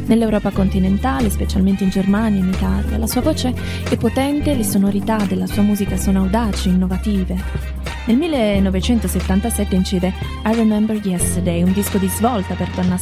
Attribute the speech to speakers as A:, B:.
A: nell'Europa continentale, specialmente in Germania e in Italia. La sua voce è potente e le sonorità della sua musica sono audaci e innovative. Nel 1977 incide I Remember Yesterday, un disco di svolta per Donna